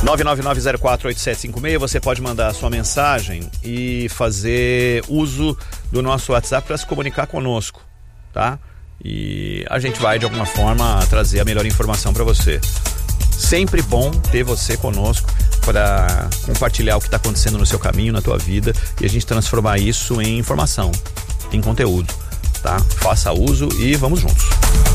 999048756, você pode mandar a sua mensagem e fazer uso do nosso WhatsApp para se comunicar conosco, tá? E a gente vai de alguma forma trazer a melhor informação para você. Sempre bom ter você conosco para compartilhar o que está acontecendo no seu caminho, na tua vida, e a gente transformar isso em informação, em conteúdo, tá? Faça uso e vamos juntos.